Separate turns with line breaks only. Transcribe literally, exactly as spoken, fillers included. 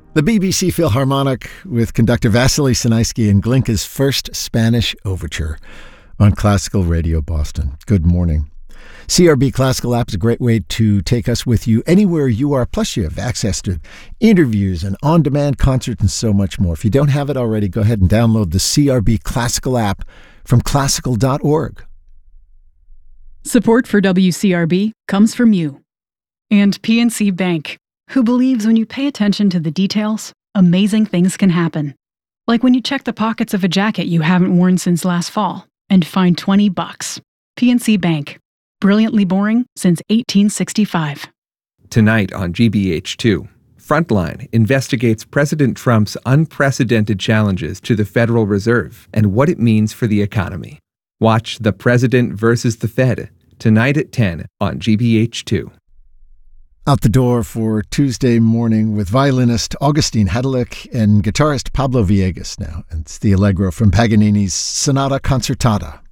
The B B C Philharmonic with conductor Vasily Sinaisky and Glinka's first Spanish overture on Classical Radio Boston. Good morning. C R B Classical app is a great way to take us with you anywhere you are. Plus, you have access to interviews and on-demand concerts and so much more. If you don't have it already, go ahead and download the C R B Classical app from classical dot org.
Support for W C R B comes from you and P N C Bank, who believes when you pay attention to the details, amazing things can happen. Like when you check the pockets of a jacket you haven't worn since last fall and find twenty bucks. P N C Bank. Brilliantly boring since eighteen sixty-five.
Tonight on G B H two, Frontline investigates President Trump's unprecedented challenges to the Federal Reserve and what it means for the economy. Watch The President versus the Fed tonight at ten on G B H two.
Out the door for Tuesday morning with violinist Augustine Hadelich and guitarist Pablo Villegas now. It's the Allegro from Paganini's Sonata Concertata.